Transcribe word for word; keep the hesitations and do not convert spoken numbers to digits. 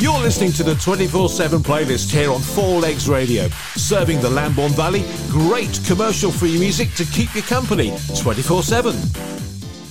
You're listening to the twenty-four seven playlist here on Four Legs Radio, serving the Lambourne Valley great commercial-free music to keep you company twenty-four seven.